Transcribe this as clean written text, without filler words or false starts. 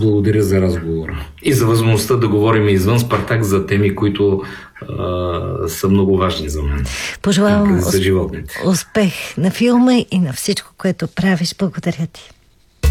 благодаря за разговора. И за възможността да говорим извън Спартак за теми, които са много важни за мен. Пожелавам за животните. Успех на филма и на всичко, което правиш. Благодаря ти.